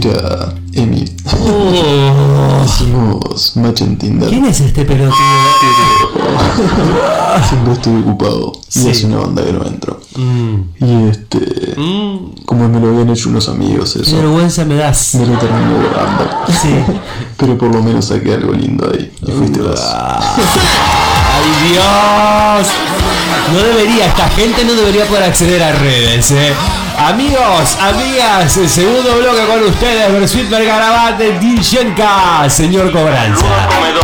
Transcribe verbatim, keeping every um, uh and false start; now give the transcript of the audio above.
Mira, Emi. Oh. Hicimos match en Tinder. ¿Quién es este pelotudo? Siempre estoy ocupado. Sí. Y hace una banda que no entro. Mm. Y este. Mm. Como me lo habían hecho unos amigos, Qué eso. vergüenza me das. Me lo terminé borrando. Sí. Pero por lo menos saqué algo lindo ahí. Y fuiste vos. ¡Ay, Dios! No debería, esta gente no debería poder acceder a redes, eh. Amigos, amigas, el segundo bloque con ustedes, Bersuit Bergarabat de Dishenka, señor Cobranza.